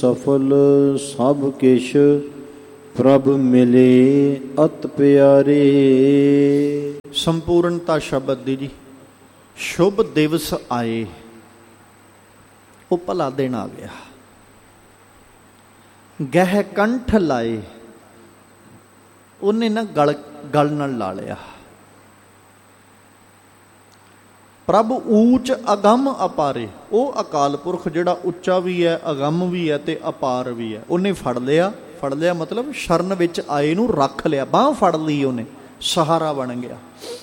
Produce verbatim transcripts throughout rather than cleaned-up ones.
ਸਫਲ ਸਭ ਕਿਛ ਪ੍ਰਭ ਮਿਲੇ ਅਤ ਪਿਆਰੇ। ਸੰਪੂਰਨਤਾ ਸ਼ਬਦ ਦੀ ਜੀ। ਸ਼ੁਭ ਦਿਵਸ ਆਏ, ਉਹ ਭਲਾ ਦਿਨ ਆ ਗਿਆ। ਗਹਿ ਕੰਠ ਲਾਏ, ਉਹਨੇ ਨਾ ਗਲ ਗਲ ਨਾਲ ਲਾ ਲਿਆ। ਪ੍ਰਭ ਊਚ ਅਗੰਮ ਅਪਾਰੇ, ਉਹ ਅਕਾਲ ਪੁਰਖ ਜਿਹੜਾ ਉੱਚਾ ਵੀ ਹੈ, ਅਗੰਮ ਵੀ ਹੈ ਤੇ ਅਪਾਰ ਵੀ ਹੈ, ਉਹਨੇ ਫੜ ਲਿਆ। ਫੜ ਲਿਆ ਮਤਲਬ ਸ਼ਰਨ ਵਿੱਚ ਆਏ ਨੂੰ ਰੱਖ ਲਿਆ, ਬਾਂਹ ਫੜ ਲਈ ਉਹਨੇ, ਸਹਾਰਾ ਬਣ ਗਿਆ।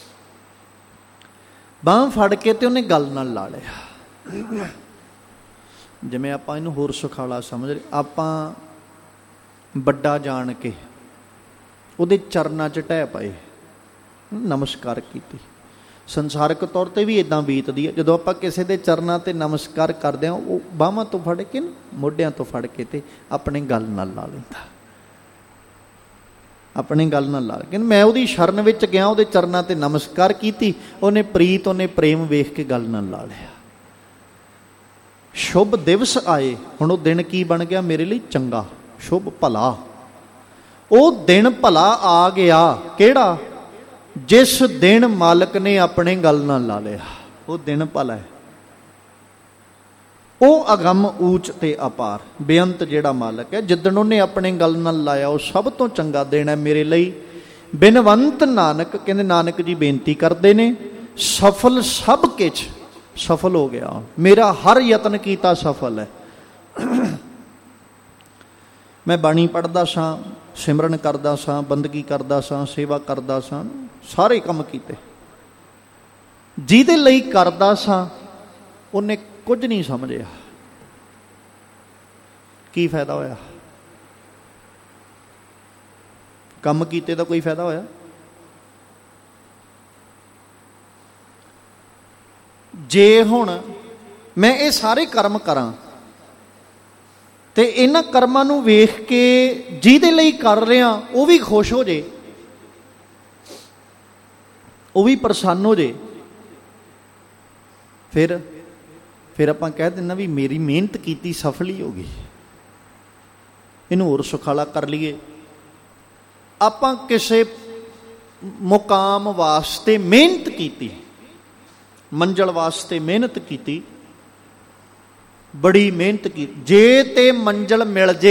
ਬਾਂਹ ਫੜ ਕੇ ਤੇ ਉਹਨੇ ਗਲ ਨਾਲ ਲਾ ਲਿਆ। ਜਿਵੇਂ ਆਪਾਂ ਇਹਨੂੰ ਹੋਰ ਸੁਖਾਲਾ ਸਮਝ ਰਹੇ, ਆਪਾਂ ਵੱਡਾ ਜਾਣ ਕੇ ਉਹਦੇ ਚਰਨਾਂ 'ਚ ਢਹਿ ਪਏ, ਨਮਸਕਾਰ ਕੀਤੀ। ਸੰਸਾਰਿਕ ਤੌਰ 'ਤੇ ਵੀ ਇੱਦਾਂ ਬੀਤਦੀ ਹੈ। ਜਦੋਂ ਆਪਾਂ ਕਿਸੇ ਦੇ ਚਰਨਾਂ 'ਤੇ ਨਮਸਕਾਰ ਕਰਦੇ ਹਾਂ, ਉਹ ਬਾਹਾਂ ਤੋਂ ਫੜ ਕੇ ਨਾ, ਮੋਢਿਆਂ ਤੋਂ ਫੜ ਕੇ ਤੇ ਆਪਣੇ ਗਲ ਨਾਲ ਲਾ ਲੈਂਦਾ, ਆਪਣੇ ਗਲ ਨਾਲ ਲਾ ਕੇ। ਮੈਂ ਉਹਦੀ ਸ਼ਰਨ ਵਿੱਚ ਗਿਆ, ਉਹਦੇ ਚਰਨਾਂ 'ਤੇ ਨਮਸਕਾਰ ਕੀਤੀ, ਉਹਨੇ ਪ੍ਰੀਤ, ਉਹਨੇ ਪ੍ਰੇਮ ਵੇਖ ਕੇ ਗਲ ਨਾਲ ਲਾ ਲਿਆ। ਸ਼ੁਭ ਦਿਵਸ ਆਏ, ਹੁਣ ਉਹ ਦਿਨ ਕੀ ਬਣ ਗਿਆ ਮੇਰੇ ਲਈ? ਚੰਗਾ, ਸ਼ੁਭ, ਭਲਾ। ਉਹ ਦਿਨ ਭਲਾ ਆ ਗਿਆ। ਕਿਹੜਾ? ਜਿਸ ਦਿਨ ਮਾਲਕ ਨੇ ਆਪਣੇ ਗਲ ਨਾਲ ਲਾ ਲਿਆ, ਉਹ ਦਿਨ ਭਲਾ ਹੈ। ਉਹ ਅਗੰਮ ਊਚ ਤੇ ਅਪਾਰ, ਬੇਅੰਤ ਜਿਹੜਾ ਮਾਲਕ ਹੈ, ਜਿੱਦਣ ਉਹਨੇ ਆਪਣੇ ਗਲ ਨਾਲ ਲਾਇਆ, ਉਹ ਸਭ ਤੋਂ ਚੰਗਾ ਦਿਨ ਹੈ ਮੇਰੇ ਲਈ। ਬਿਨਵੰਤ ਨਾਨਕ, ਕਹਿੰਦੇ ਨਾਨਕ ਜੀ ਬੇਨਤੀ ਕਰਦੇ ਨੇ, ਸਫਲ ਸਭ ਕਿਛ, ਸਫਲ ਹੋ ਗਿਆ ਮੇਰਾ ਹਰ ਯਤਨ ਕੀਤਾ, ਸਫਲ ਹੈ। ਮੈਂ ਬਾਣੀ ਪੜ੍ਹਦਾ ਸਾਂ, ਸਿਮਰਨ ਕਰਦਾ ਸਾਂ, ਬੰਦਗੀ ਕਰਦਾ ਸਾਂ, ਸੇਵਾ ਕਰਦਾ ਸਾਂ, ਸਾਰੇ ਕੰਮ ਕੀਤੇ। ਜਿਹਦੇ ਲਈ ਕਰਦਾ ਸਾਂ ਉਹਨੇ ਕੁਝ ਨਹੀਂ ਸਮਝਿਆ। ਕੀ ਫਾਇਦਾ ਹੋਇਆ? ਕੰਮ ਕੀਤੇ ਦਾ ਕੋਈ ਫਾਇਦਾ ਹੋਇਆ? ਜੇ ਹੁਣ ਮੈਂ ਇਹ ਸਾਰੇ ਕਰਮ ਕਰਾਂ ਤੇ ਇਹਨਾਂ ਕਰਮਾਂ ਨੂੰ ਵੇਖ ਕੇ ਜਿਹਦੇ ਲਈ ਕਰ ਰਿਹਾ ਉਹ ਵੀ ਖੁਸ਼ ਹੋ ਜੇ, ਉਹ ਵੀ ਪ੍ਰਸੰਨ ਹੋ ਜੇ, ਫਿਰ ਫਿਰ ਆਪਾਂ ਕਹਿ ਦਿੰਦੇ ਵੀ ਮੇਰੀ ਮਿਹਨਤ ਕੀਤੀ ਸਫਲ ਹੀ ਹੋ ਗਈ। ਇਹਨੂੰ ਹੋਰ ਸੁਖਾਲਾ ਕਰ ਲਈਏ। ਆਪਾਂ ਕਿਸੇ ਮੁਕਾਮ ਵਾਸਤੇ ਮਿਹਨਤ ਕੀਤੀ, ਮੰਜ਼ਲ ਵਾਸਤੇ ਮਿਹਨਤ ਕੀਤੀ, ਬੜੀ ਮਿਹਨਤ ਕੀਤੀ, ਜੇ ਤੇ ਮੰਜ਼ਲ ਮਿਲ ਜੇ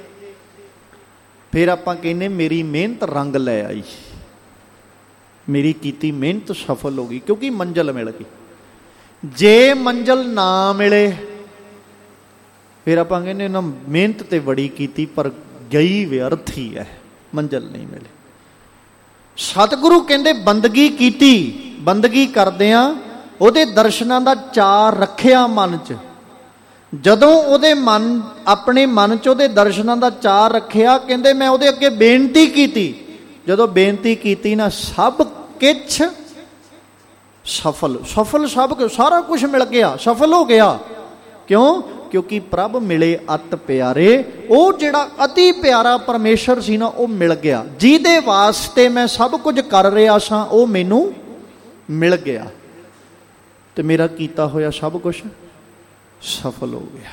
ਫਿਰ ਆਪਾਂ ਕਹਿੰਦੇ ਮੇਰੀ ਮਿਹਨਤ ਰੰਗ ਲੈ ਆਈ, ਮੇਰੀ ਕੀਤੀ ਮਿਹਨਤ ਸਫਲ ਹੋ ਗਈ, ਕਿਉਂਕਿ ਮੰਜ਼ਲ ਮਿਲ ਗਈ। ਜੇ ਮੰਜ਼ਲ ਨਾ ਮਿਲੇ ਫਿਰ ਆਪਾਂ ਕਹਿੰਦੇ ਨਾ ਮਿਹਨਤ ਤੇ ਬੜੀ ਕੀਤੀ ਪਰ ਗਈ ਵਿਅਰਥ ਹੀ ਹੈ, ਮੰਜ਼ਲ ਨਹੀਂ ਮਿਲੇ। ਸਤਿਗੁਰੂ ਕਹਿੰਦੇ ਬੰਦਗੀ ਕੀਤੀ, ਬੰਦਗੀ ਕਰਦਿਆਂ ਉਹਦੇ ਦਰਸ਼ਨਾਂ ਦਾ ਚਾਅ ਰੱਖਿਆ ਮਨ 'ਚ। ਜਦੋਂ ਉਹਦੇ ਮਨ, ਆਪਣੇ ਮਨ 'ਚ ਉਹਦੇ ਦਰਸ਼ਨਾਂ ਦਾ ਚਾਅ ਰੱਖਿਆ, ਕਹਿੰਦੇ ਮੈਂ ਉਹਦੇ ਅੱਗੇ ਬੇਨਤੀ ਕੀਤੀ। ਜਦੋਂ ਬੇਨਤੀ ਕੀਤੀ ਨਾ, ਸਭ ਕਿਛ ਸਫਲ, ਸਫਲ ਸਭ ਕੁਛ, ਸਾਰਾ ਕੁਛ ਮਿਲ ਗਿਆ, ਸਫਲ ਹੋ ਗਿਆ। ਕਿਉਂ? ਕਿਉਂਕਿ ਪ੍ਰਭ ਮਿਲੇ ਅਤ ਪਿਆਰੇ, ਉਹ ਜਿਹੜਾ ਅਤੀ ਪਿਆਰਾ ਪਰਮੇਸ਼ਰ ਸੀ ਨਾ, ਉਹ ਮਿਲ ਗਿਆ। ਜਿਹਦੇ ਵਾਸਤੇ ਮੈਂ ਸਭ ਕੁਝ ਕਰ ਰਿਹਾ ਸਾਂ, ਉਹ ਮੈਨੂੰ ਮਿਲ ਗਿਆ ਤੇ ਮੇਰਾ ਕੀਤਾ ਹੋਇਆ ਸਭ ਕੁਛ ਸਫਲ ਹੋ ਗਿਆ।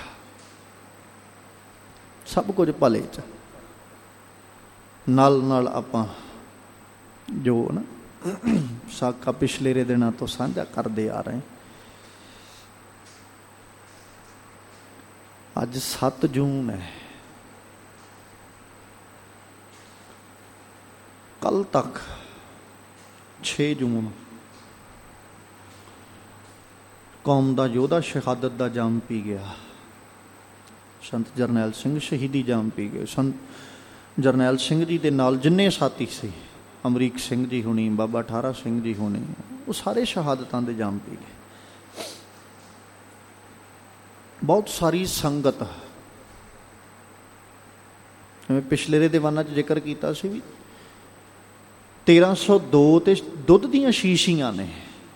ਸਭ ਕੁਝ ਭਲੇ 'ਚ। ਨਾਲ ਨਾਲ ਆਪਾਂ ਜੋ ਨਾ ਸਾਖਾ ਪਿਛਲੇ ਦਿਨਾਂ ਤੋਂ ਸਾਂਝਾ ਕਰਦੇ ਆ ਰਹੇ, ਅੱਜ ਸੱਤ ਜੂਨ ਹੈ। ਕੱਲ ਤੱਕ ਛੇ ਜੂਨ ਕੌਮ ਦਾ ਯੋਧਾ ਸ਼ਹਾਦਤ ਦਾ ਜਾਮ ਪੀ ਗਿਆ। ਸੰਤ ਜਰਨੈਲ ਸਿੰਘ ਸ਼ਹੀਦੀ ਜਾਮ ਪੀ ਗਏ। ਸੰਤ ਜਰਨੈਲ ਸਿੰਘ ਜੀ ਦੇ ਨਾਲ ਜਿੰਨੇ ਸਾਥੀ ਸੀ, ਅਮਰੀਕ ਸਿੰਘ ਜੀ ਹੋਣੀ, ਬਾਬਾ ਠਾਰਾ ਸਿੰਘ ਜੀ ਹੋਣੀ, ਉਹ ਸਾਰੇ ਸ਼ਹਾਦਤਾਂ ਦੇ ਜਾਮ ਪੀ ਗਏ। ਬਹੁਤ ਸਾਰੀ ਸੰਗਤ, ਜਿਵੇਂ ਪਿਛਲੇ ਦੇ ਦੀਵਾਨਾਂ 'ਚ ਜ਼ਿਕਰ ਕੀਤਾ ਸੀ ਵੀ ਤੇਰਾਂ ਸੌ ਦੋ ਤੇ ਦੁੱਧ ਦੀਆਂ ਸ਼ੀਸ਼ੀਆਂ ਨੇ।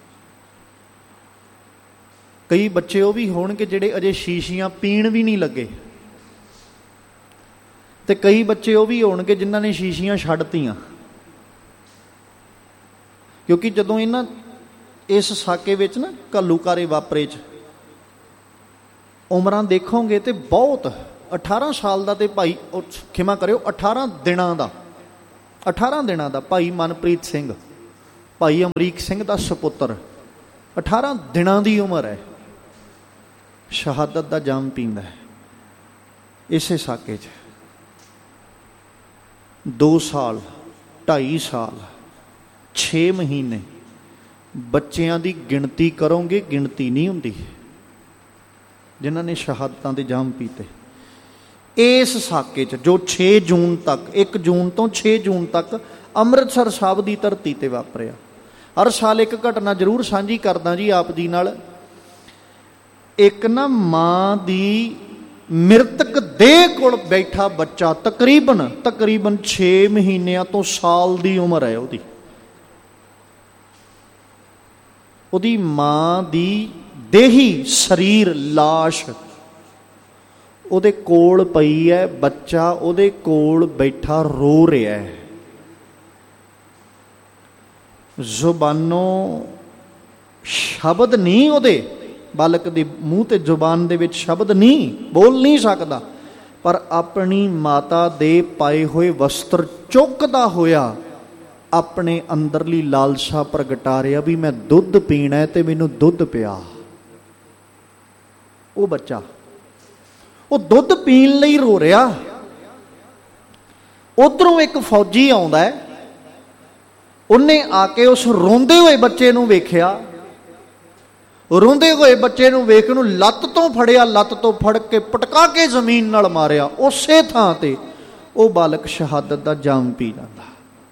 ਕਈ ਬੱਚੇ ਉਹ ਵੀ ਹੋਣਗੇ ਜਿਹੜੇ ਅਜੇ ਸ਼ੀਸ਼ੀਆਂ ਪੀਣ ਵੀ ਨਹੀਂ ਲੱਗੇ, ਤੇ ਕਈ ਬੱਚੇ ਉਹ ਵੀ ਹੋਣਗੇ ਜਿਨ੍ਹਾਂ ਨੇ ਸ਼ੀਸ਼ੀਆਂ ਛੱਡਤੀਆਂ। ਕਿਉਂਕਿ ਜਦੋਂ ਇਹਨਾਂ ਇਸ ਸਾਕੇ ਵਿੱਚ ਨਾ ਘੱਲੂਕਾਰੇ ਵਾਪਰੇ 'ਚ ਉਮਰਾਂ ਦੇਖੋਗੇ ਤੇ ਬਹੁਤ ਅਠਾਰਾਂ ਸਾਲ ਦਾ ਤੇ ਭਾਈ ਖਿਮਾ ਕਰਿਓ ਅਠਾਰਾਂ ਦਿਨਾਂ ਦਾ ਅਠਾਰਾਂ ਦਿਨਾਂ ਦਾ ਭਾਈ ਮਨਪ੍ਰੀਤ ਸਿੰਘ, ਭਾਈ ਅਮਰੀਕ ਸਿੰਘ ਦਾ ਸਪੁੱਤਰ, ਅਠਾਰਾਂ ਦਿਨਾਂ ਦੀ ਉਮਰ ਹੈ, ਸ਼ਹਾਦਤ ਦਾ ਜਾਮ ਪੀਂਦਾ ਹੈ ਇਸੇ ਸਾਕੇ 'ਚ। ਦੋ ਸਾਲ, ਢਾਈ ਸਾਲ, ਛੇ ਮਹੀਨੇ ਬੱਚਿਆਂ ਦੀ ਗਿਣਤੀ ਕਰੋਗੇ, ਗਿਣਤੀ ਨਹੀਂ ਹੁੰਦੀ ਜਿਨ੍ਹਾਂ ਨੇ ਸ਼ਹਾਦਤਾਂ ਦੇ ਜਾਮ ਪੀਤੇ ਇਸ ਸਾਕੇ 'ਚ, ਜੋ ਛੇ ਜੂਨ ਤੱਕ, ਇੱਕ ਜੂਨ ਤੋਂ ਛੇ ਜੂਨ ਤੱਕ ਅੰਮ੍ਰਿਤਸਰ ਸਾਹਿਬ ਦੀ ਧਰਤੀ 'ਤੇ ਵਾਪਰਿਆ। ਹਰ ਸਾਲ ਇੱਕ ਘਟਨਾ ਜ਼ਰੂਰ ਸਾਂਝੀ ਕਰਦਾ ਜੀ ਆਪ ਜੀ ਨਾਲ। ਇੱਕ ਨਾ ਮਾਂ ਦੀ ਮ੍ਰਿਤਕ ਦੇਹ ਕੋਲ ਬੈਠਾ ਬੱਚਾ, ਤਕਰੀਬਨ ਤਕਰੀਬਨ ਛੇ ਮਹੀਨਿਆਂ ਤੋਂ ਸਾਲ ਦੀ ਉਮਰ ਹੈ ਉਹਦੀ, ਉਹਦੀ ਮਾਂ ਦੀ ਦੇਹੀ ਸਰੀਰ ਲਾਸ਼ ਉਹਦੇ ਕੋਲ ਪਈ ਹੈ, ਬੱਚਾ ਉਹਦੇ ਕੋਲ ਬੈਠਾ ਰੋ ਰਿਹਾ ਹੈ। ਜ਼ੁਬਾਨੋਂ ਸ਼ਬਦ ਨਹੀਂ, ਉਹਦੇ ਬਾਲਕ ਦੇ ਮੂੰਹ ਤੇ ਜ਼ੁਬਾਨ ਦੇ ਵਿੱਚ ਸ਼ਬਦ ਨਹੀਂ, ਬੋਲ ਨਹੀਂ ਸਕਦਾ, ਪਰ ਆਪਣੀ ਮਾਤਾ ਦੇ ਪਾਏ ਹੋਏ ਵਸਤਰ ਚੁੱਕਦਾ ਹੋਇਆ ਆਪਣੇ ਅੰਦਰਲੀ ਲਾਲਸਾ ਪ੍ਰਗਟਾ ਰਿਹਾ ਵੀ ਮੈਂ ਦੁੱਧ ਪੀਣਾ ਹੈ ਤੇ ਮੈਨੂੰ ਦੁੱਧ ਪਿਆ। ਉਹ ਬੱਚਾ ਉਹ ਦੁੱਧ ਪੀਣ ਲਈ ਰੋ ਰਿਹਾ। ਉਧਰੋਂ ਇੱਕ ਫੌਜੀ ਆਉਂਦਾ ਹੈ, ਉਹਨੇ ਆ ਕੇ ਉਸ ਰੋਂਦੇ ਹੋਏ ਬੱਚੇ ਨੂੰ ਵੇਖਿਆ, ਰੋਂਦੇ ਹੋਏ ਬੱਚੇ ਨੂੰ ਵੇਖ ਨੂੰ ਲੱਤ ਤੋਂ ਫੜਿਆ, ਲੱਤ ਤੋਂ ਫੜ ਕੇ ਪਟਕਾ ਕੇ ਜ਼ਮੀਨ ਨਾਲ ਮਾਰਿਆ। ਉਸੇ ਥਾਂ ਤੇ ਉਹ ਬਾਲਕ ਸ਼ਹਾਦਤ ਦਾ ਜਾਮ ਪੀ ਜਾਂਦਾ,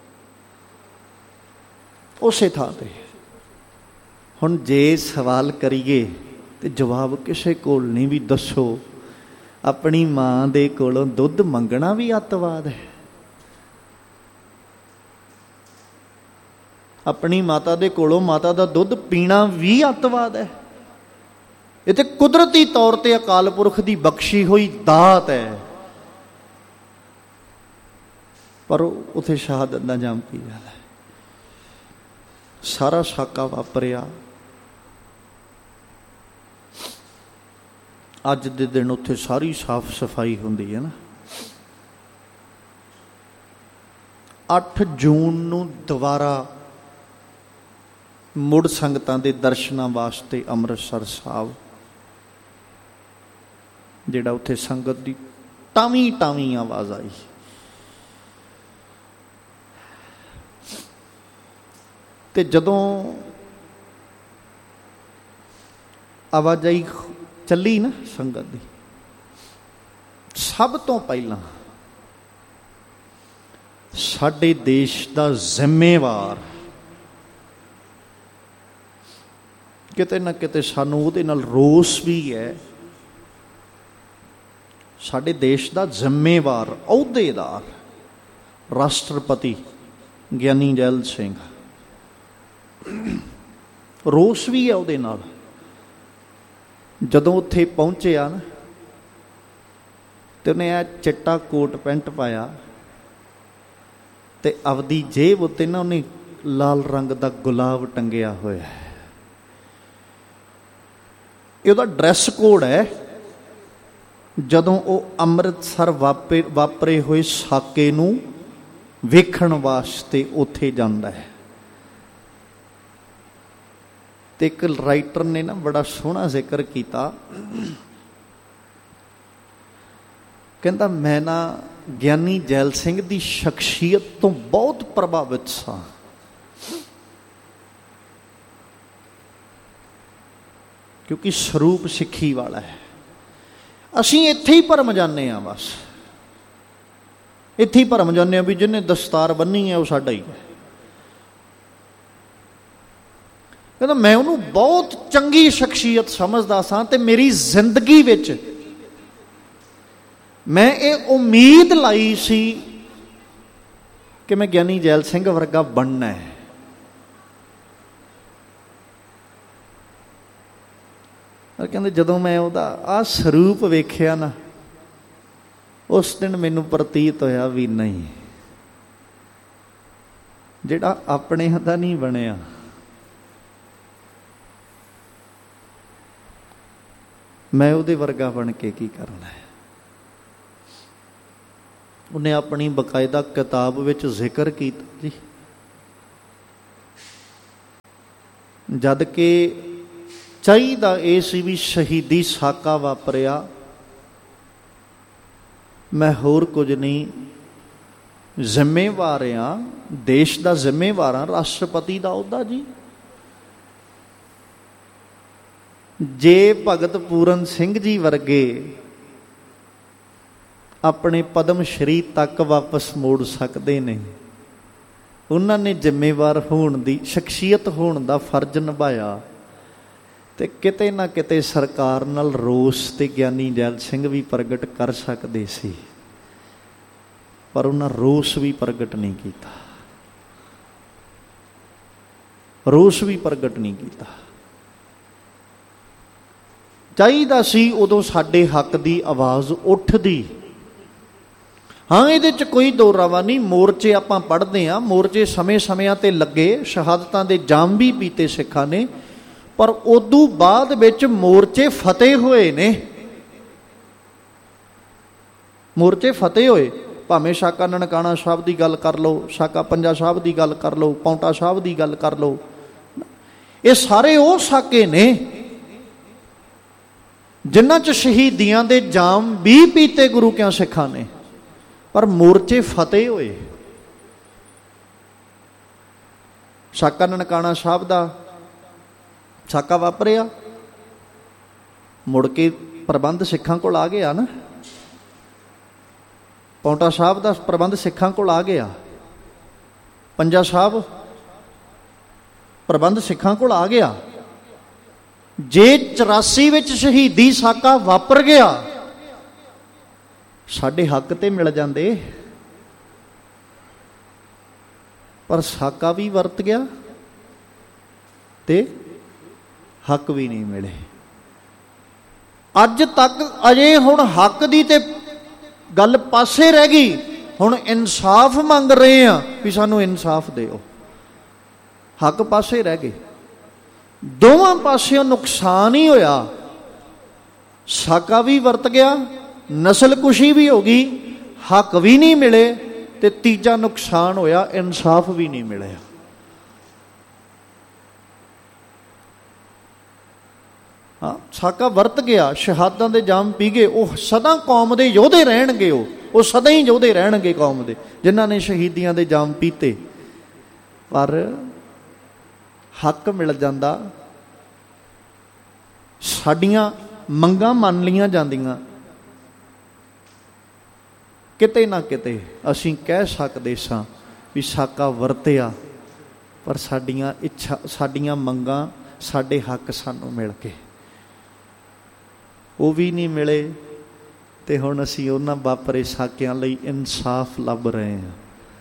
ਉਸੇ ਥਾਂ ਤੇ। ਹੁਣ ਜੇ ਸਵਾਲ ਕਰੀਏ ਤੇ ਜਵਾਬ ਕਿਸੇ ਕੋਲ ਨਹੀਂ ਵੀ ਦੱਸੋ ਆਪਣੀ ਮਾਂ ਦੇ ਕੋਲੋਂ ਦੁੱਧ ਮੰਗਣਾ ਵੀ ਅੱਤਵਾਦ ਹੈ? ਆਪਣੀ ਮਾਤਾ ਦੇ ਕੋਲੋਂ ਮਾਤਾ ਦਾ ਦੁੱਧ ਪੀਣਾ ਵੀ ਅੱਤਵਾਦ ਹੈ? ਇਹ ਤੇ ਕੁਦਰਤੀ ਤੌਰ ਤੇ ਅਕਾਲ ਪੁਰਖ ਦੀ ਬਖਸ਼ੀ ਹੋਈ ਦਾਤ ਹੈ, ਪਰ ਉੱਥੇ ਸ਼ਹਾਦਤ ਦਾ ਜਾਮ ਪੀ ਜਾਂਦਾ। ਸਾਰਾ ਸਾਕਾ ਵਾਪਰਿਆ। ਅੱਜ ਦੇ ਦਿਨ ਉੱਥੇ ਸਾਰੀ ਸਾਫ਼ ਸਫਾਈ ਹੁੰਦੀ ਹੈ ਨਾ। ਅੱਠ ਜੂਨ ਨੂੰ ਦੁਬਾਰਾ ਮੁੜ ਸੰਗਤਾਂ ਦੇ ਦਰਸ਼ਨਾਂ ਵਾਸਤੇ ਅੰਮ੍ਰਿਤਸਰ ਸਾਹਿਬ, ਜਿਹੜਾ ਉੱਥੇ ਸੰਗਤ ਦੀ ਟਾਵੀਂ ਟਾਵੀਂ ਆਵਾਜ਼ ਆਈ। ਤੇ ਜਦੋਂ ਆਵਾਜਾਈ ਚੱਲੀ ਨਾ ਸੰਗਤ ਦੀ, ਸਭ ਤੋਂ ਪਹਿਲਾਂ ਸਾਡੇ ਦੇਸ਼ ਦਾ ਜ਼ਿੰਮੇਵਾਰ, ਕਿਤੇ ਨਾ ਕਿਤੇ ਸਾਨੂੰ ਉਹਦੇ ਨਾਲ ਰੋਸ ਵੀ ਹੈ, ਸਾਡੇ ਦੇਸ਼ ਦਾ ਜ਼ਿੰਮੇਵਾਰ ਅਹੁਦੇਦਾਰ ਰਾਸ਼ਟਰਪਤੀ ਗਿਆਨੀ ਜੈਲ ਸਿੰਘ, ਰੋਸ ਵੀ ਹੈ ਉਹਦੇ ਨਾਲ। ਜਦੋਂ ਉੱਥੇ ਪਹੁੰਚਿਆ ਨਾ ਤੇ ਉਹਨੇ ਇਹ ਚਿੱਟਾ ਕੋਟ ਪੈਂਟ ਪਾਇਆ ਤੇ ਆਪਦੀ ਜੇਬ ਉੱਤੇ ਨਾ ਉਹਨੇ ਲਾਲ ਰੰਗ ਦਾ ਗੁਲਾਬ ਟੰਗਿਆ ਹੋਇਆ ਹੈ। ਇਹ ਉਹਦਾ ਡਰੈਸ ਕੋਡ ਹੈ। ਜਦੋਂ ਉਹ ਅੰਮ੍ਰਿਤਸਰ ਵਾਪੇ ਵਾਪਰੇ ਹੋਏ ਸਾਕੇ ਨੂੰ ਵੇਖਣ ਵਾਸਤੇ ਉੱਥੇ ਜਾਂਦਾ ਹੈ, ਤੇ ਇੱਕ ਰਾਈਟਰ ਨੇ ਨਾ ਬੜਾ ਸੋਹਣਾ ਜ਼ਿਕਰ ਕੀਤਾ, ਕਹਿੰਦਾ ਮੈਂ ਨਾ ਗਿਆਨੀ ਜੈਲ ਸਿੰਘ ਦੀ ਸ਼ਖਸੀਅਤ ਤੋਂ ਬਹੁਤ ਪ੍ਰਭਾਵਿਤ ਸਾਂ। ਕਿਉਂਕਿ ਸਰੂਪ ਸਿੱਖੀ ਵਾਲਾ ਹੈ। ਅਸੀਂ ਇੱਥੇ ਹੀ ਭਰਮ ਜਾਂਦੇ ਹਾਂ, ਬਸ ਇੱਥੇ ਹੀ ਭਰਮ ਜਾਂਦੇ ਹਾਂ ਵੀ ਜਿਹਨੇ ਦਸਤਾਰ ਬੰਨੀ ਹੈ ਉਹ ਸਾਡਾ ਹੀ ਹੈ। ਕਹਿੰਦਾ ਮੈਂ ਉਹਨੂੰ ਬਹੁਤ ਚੰਗੀ ਸ਼ਖਸੀਅਤ ਸਮਝਦਾ ਸਾਂ ਤੇ ਮੇਰੀ ਜ਼ਿੰਦਗੀ ਵਿੱਚ ਮੈਂ ਇਹ ਉਮੀਦ ਲਾਈ ਸੀ ਕਿ ਮੈਂ ਗਿਆਨੀ ਜੈਲ ਸਿੰਘ ਵਰਗਾ ਬਣਨਾ ਹੈ। ਕਹਿੰਦੇ ਜਦੋਂ ਮੈਂ ਉਹਦਾ ਆਹ ਸਰੂਪ ਵੇਖਿਆ ਨਾ, ਉਸ ਦਿਨ ਮੈਨੂੰ ਪ੍ਰਤੀਤ ਹੋਇਆ ਵੀ ਨਹੀਂ, ਜਿਹੜਾ ਆਪਣੇ ਦਾ ਨਹੀਂ ਬਣਿਆ, ਮੈਂ ਉਹਦੇ ਵਰਗਾ ਬਣ ਕੇ ਕੀ ਕਰਨਾ ਹੈ। ਉਹਨੇ ਆਪਣੀ ਬਕਾਇਦਾ ਕਿਤਾਬ ਵਿੱਚ ਜ਼ਿਕਰ ਕੀਤਾ ਜੀ, ਜਦ ਕਿ ਚਾਹੀਦਾ ਇਹ ਸੀ ਵੀ ਸ਼ਹੀਦੀ ਸਾਕਾ ਵਾਪਰਿਆ, ਮੈਂ ਹੋਰ ਕੁਝ ਨਹੀਂ, ਜ਼ਿੰਮੇਵਾਰ ਹਾਂ, ਦੇਸ਼ ਦਾ ਜ਼ਿੰਮੇਵਾਰ ਹਾਂ, ਰਾਸ਼ਟਰਪਤੀ ਦਾ ਅਹੁਦਾ ਜੀ। ਜੇ ਭਗਤ ਪੂਰਨ ਸਿੰਘ ਜੀ ਵਰਗੇ ਆਪਣੇ ਪਦਮ ਸ਼੍ਰੀ ਤੱਕ ਵਾਪਸ ਮੋੜ ਸਕਦੇ ਨੇ, ਉਹਨਾਂ ਨੇ ਜ਼ਿੰਮੇਵਾਰ ਹੋਣ ਦੀ, ਸ਼ਖਸੀਅਤ ਹੋਣ ਦਾ ਫਰਜ਼ ਨਿਭਾਇਆ, ਤੇ ਕਿਤੇ ਨਾ ਕਿਤੇ ਸਰਕਾਰ ਨਾਲ ਰੋਸ ਤੇ ਗਿਆਨੀ ਜੈਲ ਸਿੰਘ ਵੀ ਪ੍ਰਗਟ ਕਰ ਸਕਦੇ ਸੀ, ਪਰ ਉਹਨਾਂ ਰੋਸ ਵੀ ਪ੍ਰਗਟ ਨਹੀਂ ਕੀਤਾ, ਰੋਸ ਵੀ ਪ੍ਰਗਟ ਨਹੀਂ ਕੀਤਾ। ਚਾਹੀਦਾ ਸੀ ਉਦੋਂ ਸਾਡੇ ਹੱਕ ਦੀ ਆਵਾਜ਼ ਉੱਠਦੀ। ਹਾਂ, ਇਹਦੇ 'ਚ ਕੋਈ ਦੋ ਰਾਵਾ ਨਹੀਂ, ਮੋਰਚੇ ਆਪਾਂ ਪੜ੍ਹਦੇ ਹਾਂ, ਮੋਰਚੇ ਸਮੇਂ ਸਮਿਆਂ 'ਤੇ ਲੱਗੇ, ਸ਼ਹਾਦਤਾਂ ਦੇ ਜਾਮ ਵੀ ਪੀਤੇ ਸਿੱਖਾਂ ਨੇ, ਪਰ ਉਦੋਂ ਬਾਅਦ ਵਿੱਚ ਮੋਰਚੇ ਫਤਿਹ ਹੋਏ ਨੇ, ਮੋਰਚੇ ਫਤਿਹ ਹੋਏ। ਭਾਵੇਂ ਸਾਕਾ ਨਨਕਾਣਾ ਸਾਹਿਬ ਦੀ ਗੱਲ ਕਰ ਲਓ, ਸਾਕਾ ਪੰਜਾ ਸਾਹਿਬ ਦੀ ਗੱਲ ਕਰ ਲਓ, ਪੌਂਟਾ ਸਾਹਿਬ ਦੀ ਗੱਲ ਕਰ ਲਓ, ਇਹ ਸਾਰੇ ਉਹ ਸਾਕੇ ਨੇ ਜਿਨ੍ਹਾਂ 'ਚ ਸ਼ਹੀਦੀਆਂ ਦੇ ਜਾਮ ਵੀ ਪੀਤੇ ਗੁਰੂ ਕਿਆਂ ਸਿੱਖਾਂ ਨੇ, ਪਰ ਮੋਰਚੇ ਫਤਿਹ ਹੋਏ। ਸਾਕਾ ਨਨਕਾਣਾ ਸਾਹਿਬ ਦਾ ਸਾਕਾ ਵਾਪਰਿਆ, ਮੁੜ ਕੇ ਪ੍ਰਬੰਧ ਸਿੱਖਾਂ ਕੋਲ ਆ ਗਿਆ ਨਾ, ਪੌਂਟਾ ਸਾਹਿਬ ਦਾ ਪ੍ਰਬੰਧ ਸਿੱਖਾਂ ਕੋਲ ਆ ਗਿਆ, ਪੰਜਾ ਸਾਹਿਬ ਪ੍ਰਬੰਧ ਸਿੱਖਾਂ ਕੋਲ ਆ ਗਿਆ। ਜੇ ਚੁਰਾਸੀ ਵਿੱਚ ਸ਼ਹੀਦੀ ਸਾਕਾ ਵਾਪਰ ਗਿਆ, ਸਾਡੇ ਹੱਕ ਤੇ ਮਿਲ ਜਾਂਦੇ, ਪਰ ਸਾਕਾ ਵੀ ਵਰਤ ਗਿਆ ਤੇ ਹੱਕ ਵੀ ਨਹੀਂ ਮਿਲੇ। ਅੱਜ ਤੱਕ ਅਜੇ ਹੁਣ ਹੱਕ ਦੀ ਤੇ ਗੱਲ ਪਾਸੇ ਰਹਿ ਗਈ, ਹੁਣ ਇਨਸਾਫ ਮੰਗ ਰਹੇ ਆ ਵੀ ਸਾਨੂੰ ਇਨਸਾਫ ਦਿਓ, ਹੱਕ ਪਾਸੇ ਰਹਿ ਗਏ। ਦੋਵਾਂ ਪਾਸਿਓਂ ਨੁਕਸਾਨ ਹੀ ਹੋਇਆ, ਸਾਕਾ ਵੀ ਵਰਤ ਗਿਆ, ਨਸਲਕੁਸ਼ੀ ਵੀ ਹੋ ਗਈ, ਹੱਕ ਵੀ ਨਹੀਂ ਮਿਲੇ, ਤੇ ਤੀਜਾ ਨੁਕਸਾਨ ਹੋਇਆ, ਇਨਸਾਫ ਵੀ ਨਹੀਂ ਮਿਲਿਆ। ਹਾਂ, ਸਾਕਾ ਵਰਤ ਗਿਆ, ਸ਼ਹਾਦਾਂ ਦੇ ਜਾਮ ਪੀ ਗਏ, ਉਹ ਸਦਾ ਕੌਮ ਦੇ ਯੋਧੇ ਰਹਿਣਗੇ, ਉਹ ਉਹ ਸਦਾ ਹੀ ਯੋਧੇ ਰਹਿਣਗੇ ਕੌਮ ਦੇ, ਜਿਨ੍ਹਾਂ ਨੇ ਸ਼ਹੀਦੀਆਂ ਦੇ ਜਾਮ ਪੀਤੇ। ਪਰ ਹੱਕ ਮਿਲ ਜਾਂਦਾ, ਸਾਡੀਆਂ ਮੰਗਾਂ ਮੰਨ ਲਈਆਂ ਜਾਂਦੀਆਂ, ਕਿਤੇ ਨਾ ਕਿਤੇ ਅਸੀਂ ਕਹਿ ਸਕਦੇ ਸਾਂ ਵੀ ਸਾਕਾ ਵਰਤਿਆ, ਪਰ ਸਾਡੀਆਂ ਇੱਛਾ, ਸਾਡੀਆਂ ਮੰਗਾਂ, ਸਾਡੇ ਹੱਕ ਸਾਨੂੰ ਮਿਲ ਗਏ, ਉਹ ਵੀ ਨਹੀਂ ਮਿਲੇ, ਤੇ ਹੁਣ ਅਸੀਂ ਉਹਨਾਂ ਵਾਪਰੇ ਸਾਕਿਆਂ ਲਈ ਇਨਸਾਫ ਲੱਭ ਰਹੇ ਹਾਂ।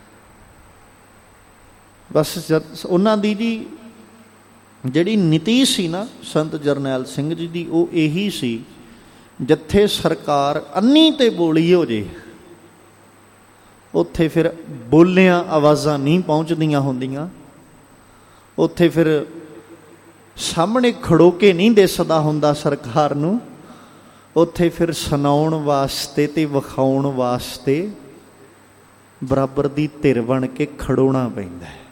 ਬਸ ਜਦ ਉਹਨਾਂ ਦੀ ਜੀ ਜਿਹੜੀ ਨੀਤੀ ਸੀ ਨਾ ਸੰਤ ਜਰਨੈਲ ਸਿੰਘ ਜੀ ਦੀ, ਉਹ ਇਹੀ ਸੀ, ਜਿੱਥੇ ਸਰਕਾਰ ਅੰਨੀ ਤੇ ਬੋਲੀ ਹੋ ਜੇ, ਉੱਥੇ ਫਿਰ ਬੋਲਿਆਂ ਆਵਾਜ਼ਾਂ ਨਹੀਂ ਪਹੁੰਚਦੀਆਂ ਹੁੰਦੀਆਂ, ਉੱਥੇ ਫਿਰ ਸਾਹਮਣੇ ਖੜੋ ਕੇ ਨਹੀਂ ਦਿਸਦਾ ਹੁੰਦਾ ਸਰਕਾਰ ਨੂੰ, ਉੱਥੇ ਫਿਰ ਸੁਣਾਉਣ ਵਾਸਤੇ ਤੇ ਵਿਖਾਉਣ ਵਾਸਤੇ ਬਰਾਬਰ ਦੀ ਧਿਰ ਬਣ ਕੇ ਖੜੋਣਾ ਪੈਂਦਾ ਹੈ।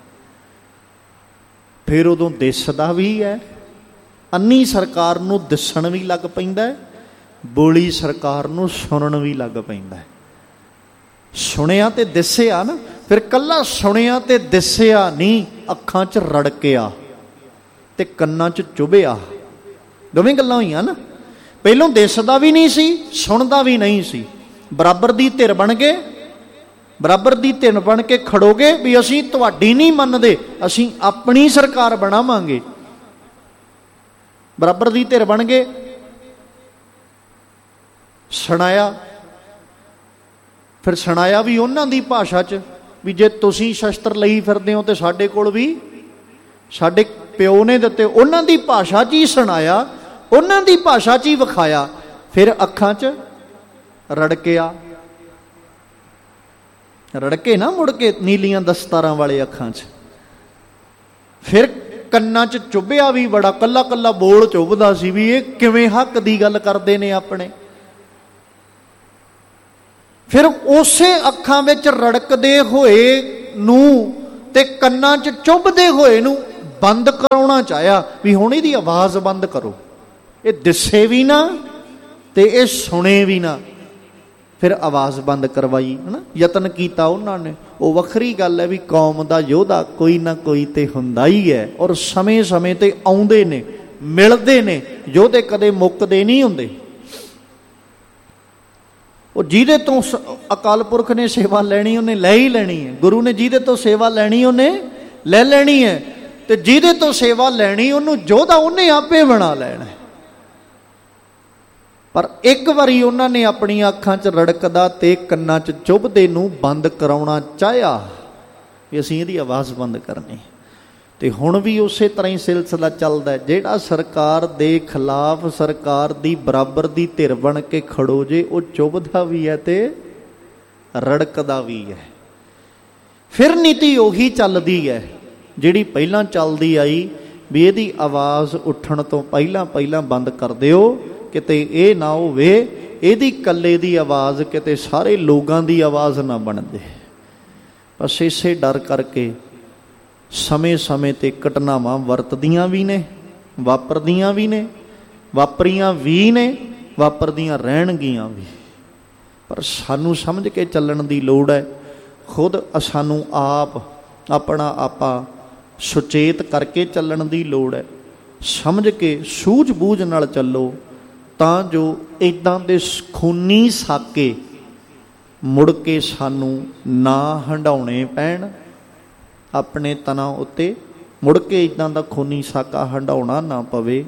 ਫਿਰ ਉਦੋਂ ਦਿਸਦਾ ਵੀ ਹੈ, ਅੰਨੀ ਸਰਕਾਰ ਨੂੰ ਦਿਸਣ ਵੀ ਲੱਗ ਪੈਂਦਾ, ਬੋਲੀ ਸਰਕਾਰ ਨੂੰ ਸੁਣਨ ਵੀ ਲੱਗ ਪੈਂਦਾ। ਸੁਣਿਆ ਤੇ ਦਿਸਿਆ ਨਾ, ਫਿਰ ਕੱਲਾ ਸੁਣਿਆ ਤੇ ਦਿਸਿਆ ਨਹੀਂ, ਅੱਖਾਂ 'ਚ ਰੜਕਿਆ ਤੇ ਕੰਨਾਂ 'ਚ ਚੁਭਿਆ, ਦੋਵੇਂ ਗੱਲਾਂ ਹੋਈਆਂ ਨਾ। ਪਹਿਲੋਂ ਦਿਸਦਾ ਵੀ ਨਹੀਂ ਸੀ, ਸੁਣਦਾ ਵੀ ਨਹੀਂ ਸੀ, ਬਰਾਬਰ ਦੀ ਧਿਰ ਬਣ ਗਏ, ਬਰਾਬਰ ਦੀ ਧਿਰ ਬਣ ਕੇ ਖੜੋਗੇ ਵੀ ਅਸੀਂ ਤੁਹਾਡੀ ਨਹੀਂ ਮੰਨਦੇ, ਅਸੀਂ ਆਪਣੀ ਸਰਕਾਰ ਬਣਾਵਾਂਗੇ, ਬਰਾਬਰ ਦੀ ਧਿਰ ਬਣ ਗਏ। ਸੁਣਾਇਆ, ਫਿਰ ਸੁਣਾਇਆ ਵੀ ਉਹਨਾਂ ਦੀ ਭਾਸ਼ਾ 'ਚ, ਵੀ ਜੇ ਤੁਸੀਂ ਸ਼ਸਤਰ ਲਈ ਫਿਰਦੇ ਹੋ ਤੇ ਸਾਡੇ ਕੋਲ ਵੀ, ਸਾਡੇ ਪਿਓ ਨੇ ਦਿੱਤੇ, ਉਹਨਾਂ ਦੀ ਭਾਸ਼ਾ 'ਚ ਹੀ ਸੁਣਾਇਆ, ਉਹਨਾਂ ਦੀ ਭਾਸ਼ਾ 'ਚ ਹੀ ਵਿਖਾਇਆ, ਫਿਰ ਅੱਖਾਂ 'ਚ ਰੜਕਿਆ, ਰੜਕੇ ਨਾ ਮੁੜ ਕੇ ਨੀਲੀਆਂ ਦਸਤਾਰਾਂ ਵਾਲੇ ਅੱਖਾਂ 'ਚ, ਫਿਰ ਕੰਨਾਂ 'ਚ ਚੁੱਭਿਆ ਵੀ ਬੜਾ, ਕੱਲਾ ਕੱਲਾ ਬੋਲ ਚੁੱਭਦਾ ਸੀ ਵੀ ਇਹ ਕਿਵੇਂ ਹੱਕ ਦੀ ਗੱਲ ਕਰਦੇ ਨੇ ਆਪਣੇ। ਫਿਰ ਉਸੇ ਅੱਖਾਂ ਵਿੱਚ ਰੜਕਦੇ ਹੋਏ ਨੂੰ ਤੇ ਕੰਨਾਂ 'ਚ ਚੁੱਭਦੇ ਹੋਏ ਨੂੰ ਬੰਦ ਕਰਾਉਣਾ ਚਾਹਿਆ ਵੀ ਹੁਣ ਇਹਦੀ ਆਵਾਜ਼ ਬੰਦ ਕਰੋ, ਇਹ ਦਿਸੇ ਵੀ ਨਾ ਤੇ ਇਹ ਸੁਣੇ ਵੀ ਨਾ। ਫਿਰ ਆਵਾਜ਼ ਬੰਦ ਕਰਵਾਈ, ਹੈ ਨਾ, ਯਤਨ ਕੀਤਾ ਉਹਨਾਂ ਨੇ। ਉਹ ਵੱਖਰੀ ਗੱਲ ਹੈ ਵੀ ਕੌਮ ਦਾ ਯੋਧਾ ਕੋਈ ਨਾ ਕੋਈ ਤੇ ਹੁੰਦਾ ਹੀ ਹੈ, ਔਰ ਸਮੇਂ ਸਮੇਂ ਤੇ ਆਉਂਦੇ ਨੇ, ਮਿਲਦੇ ਨੇ। ਯੋਧੇ ਕਦੇ ਮੁੱਕਦੇ ਨਹੀਂ ਹੁੰਦੇ। ਉਹ ਜਿਹਦੇ ਤੋਂ ਅਕਾਲ ਪੁਰਖ ਨੇ ਸੇਵਾ ਲੈਣੀ ਉਹਨੇ ਲੈ ਹੀ ਲੈਣੀ ਹੈ, ਗੁਰੂ ਨੇ ਜਿਹਦੇ ਤੋਂ ਸੇਵਾ ਲੈਣੀ ਉਹਨੇ ਲੈ ਲੈਣੀ ਹੈ, ਤੇ ਜਿਹਦੇ ਤੋਂ ਸੇਵਾ ਲੈਣੀ ਉਹਨੂੰ ਯੋਧਾ ਉਹਨੇ ਆਪੇ ਬਣਾ ਲੈਣਾ। ਪਰ ਇੱਕ ਵਾਰੀ ਉਹਨਾਂ ਨੇ ਆਪਣੀਆਂ ਅੱਖਾਂ 'ਚ ਰੜਕਦਾ ਤੇ ਕੰਨਾਂ 'ਚ ਚੁੱਭਦੇ ਨੂੰ ਬੰਦ ਕਰਾਉਣਾ ਚਾਹਿਆ ਵੀ ਅਸੀਂ ਇਹਦੀ ਆਵਾਜ਼ ਬੰਦ ਕਰਨੀ। ਤੇ ਹੁਣ ਵੀ ਉਸੇ ਤਰ੍ਹਾਂ ਹੀ ਸਿਲਸਿਲਾ ਚੱਲਦਾ। ਜਿਹੜਾ ਸਰਕਾਰ ਦੇ ਖਿਲਾਫ ਸਰਕਾਰ ਦੀ ਬਰਾਬਰ ਦੀ ਧਿਰ ਬਣ ਕੇ ਖੜੋ ਜੇ, ਉਹ ਚੁੱਭਦਾ ਵੀ ਹੈ ਤੇ ਰੜਕਦਾ ਵੀ ਹੈ। ਫਿਰ ਨੀਤੀ ਉਹੀ ਚੱਲਦੀ ਹੈ ਜਿਹੜੀ ਪਹਿਲਾਂ ਚੱਲਦੀ ਆਈ ਵੀ ਇਹਦੀ ਆਵਾਜ਼ ਉੱਠਣ ਤੋਂ ਪਹਿਲਾਂ ਪਹਿਲਾਂ ਬੰਦ ਕਰ ਦਿਓ, ਕਿਤੇ ਇਹ ਨਾ ਹੋਵੇ ਇਹਦੀ ਇਕੱਲੇ ਦੀ ਆਵਾਜ਼ ਕਿਤੇ ਸਾਰੇ ਲੋਕਾਂ ਦੀ ਆਵਾਜ਼ ਨਾ ਬਣ ਜੇ। ਬਸ ਇਸੇ ਡਰ ਕਰਕੇ ਸਮੇਂ ਸਮੇਂ 'ਤੇ ਘਟਨਾਵਾਂ ਵਰਤਦੀਆਂ ਵੀ ਨੇ, ਵਾਪਰਦੀਆਂ ਵੀ ਨੇ, ਵਾਪਰੀਆਂ ਵੀ ਨੇ, ਵਾਪਰਦੀਆਂ ਰਹਿਣਗੀਆਂ ਵੀ। ਪਰ ਸਾਨੂੰ ਸਮਝ ਕੇ ਚੱਲਣ ਦੀ ਲੋੜ ਹੈ। ਖੁਦ ਸਾਨੂੰ ਆਪ ਆਪਣਾ ਆਪਾ ਸੁਚੇਤ ਕਰਕੇ ਚੱਲਣ ਦੀ ਲੋੜ ਹੈ। ਸਮਝ ਕੇ ਸੂਝ ਬੂਝ ਨਾਲ ਚੱਲੋ ਤਾਂ ਜੋ ਇੱਦਾਂ ਦੇ ਖੂਨੀ ਸਾਕੇ ਮੁੜ ਕੇ ਸਾਨੂੰ ਨਾ ਹੰਡਾਉਣੇ ਪੈਣ। ਆਪਣੇ ਤਨਾਂ ਉੱਤੇ ਮੁੜ ਕੇ ਇੱਦਾਂ ਦਾ ਖੂਨੀ ਸਾਕਾ ਹੰਡਾਉਣਾ ਨਾ ਪਵੇ।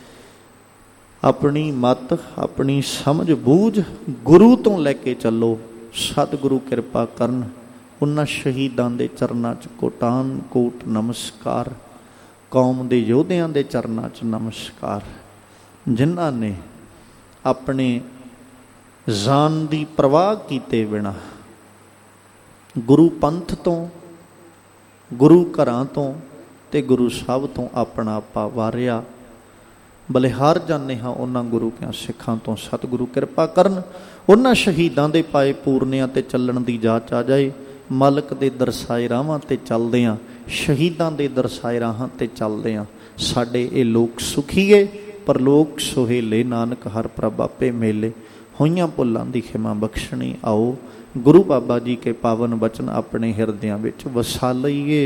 ਆਪਣੀ ਮੱਤ, ਆਪਣੀ ਸਮਝ ਬੂਝ ਗੁਰੂ ਤੋਂ ਲੈ ਕੇ ਚੱਲੋ। ਸਤਿਗੁਰੂ ਕਿਰਪਾ ਕਰਨ। ਉਹਨਾਂ ਸ਼ਹੀਦਾਂ ਦੇ ਚਰਨਾਂ 'ਚ ਕੋਟਾਨ ਕੋਟ ਨਮਸਕਾਰ। ਕੌਮ ਦੇ ਯੋਧਿਆਂ ਦੇ ਚਰਨਾਂ 'ਚ ਨਮਸਕਾਰ, ਜਿਨ੍ਹਾਂ ਨੇ ਆਪਣੇ ਜਾਨ ਦੀ ਪਰਵਾਹ ਕੀਤੇ ਬਿਨਾਂ ਗੁਰੂ ਪੰਥ ਤੋਂ, ਗੁਰੂ ਘਰਾਂ ਤੋਂ ਤੇ ਗੁਰੂ ਸਾਹਿਬ ਤੋਂ ਆਪਣਾ ਆਪਾ ਵਾਰਿਆ। ਬਲਿਹਾਰ ਜਾਂਦੇ ਹਾਂ ਉਹਨਾਂ ਗੁਰੂ ਕਿਆਂ ਸਿੱਖਾਂ ਤੋਂ। ਸਤਿਗੁਰੂ ਕਿਰਪਾ ਕਰਨ। ਉਹਨਾਂ ਸ਼ਹੀਦਾਂ ਦੇ ਪਾਏ ਪੂਰਨਿਆਂ 'ਤੇ ਚੱਲਣ ਦੀ ਜਾਚ ਆ ਜਾਏ। ਮਾਲਕ ਦੇ ਦਰਸਾਏ ਰਾਹਾਂ 'ਤੇ ਚੱਲਦੇ ਹਾਂ, ਸ਼ਹੀਦਾਂ ਦੇ ਦਰਸਾਏ ਰਾਹਾਂ 'ਤੇ ਚੱਲਦੇ ਹਾਂ। ਸਾਡੇ ਇਹ ਲੋਕ ਸੁਖੀਏ, ਪਰਲੋਕ ਸੁਹੇਲੇ। ਨਾਨਕ ਹਰ ਪ੍ਰਭ ਆਪੇ ਮੇਲੇ। ਹੋਈਆਂ ਭੁੱਲਾਂ ਦੀ ਖਿਮਾ ਬਖਸ਼ਣੀ। ਆਓ ਗੁਰੂ ਬਾਬਾ ਜੀ ਕੇ ਪਾਵਨ ਬਚਨ ਆਪਣੇ ਹਿਰਦਿਆਂ ਵਿੱਚ ਵਸਾ ਲਈਏ।